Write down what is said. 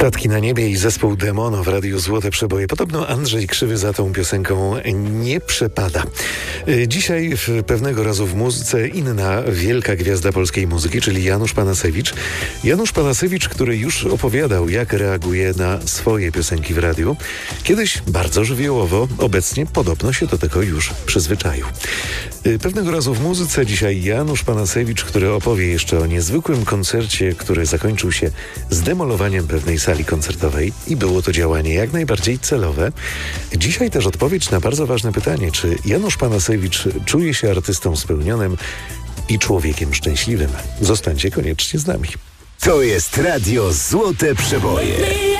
Statki na niebie i zespół Demono w Radiu Złote Przeboje. Podobno Andrzej Krzywy za tą piosenką nie przepada. Dzisiaj pewnego razu w muzyce inna wielka gwiazda polskiej muzyki, czyli Janusz Panasewicz. Janusz Panasewicz, który już opowiadał, jak reaguje na swoje piosenki w radiu. Kiedyś bardzo żywiołowo, obecnie podobno się do tego już przyzwyczaił. Pewnego razu w muzyce dzisiaj Janusz Panasewicz, który opowie jeszcze o niezwykłym koncercie, który zakończył się zdemolowaniem pewnej sali koncertowej i było to działanie jak najbardziej celowe. Dzisiaj też odpowiedź na bardzo ważne pytanie, czy Janusz Panasewicz czuje się artystą spełnionym i człowiekiem szczęśliwym. Zostańcie koniecznie z nami. To jest Radio Złote Przeboje.